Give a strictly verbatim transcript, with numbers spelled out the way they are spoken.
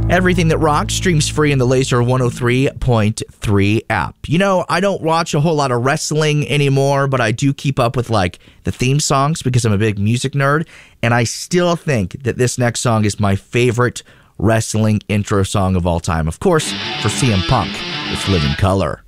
Everything That Rocks streams free in the Laser one oh three point three app. You know, I don't watch a whole lot of wrestling anymore, but I do keep up with, like, the theme songs because I'm a big music nerd, and I still think that this next song is my favorite wrestling intro song of all time. Of course, for C M Punk, it's Living Color.